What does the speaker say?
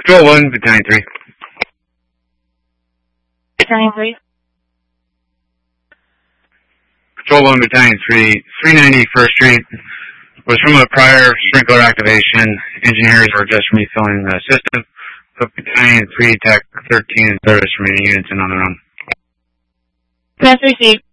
Patrol 1, Battalion 3. Battalion 3. Patrol 1, Battalion 3, 390 1st Street was from a prior sprinkler activation. Engineers were just refilling the system. But Battalion 3, Tech 13 and service remaining units and on their own. Press receive.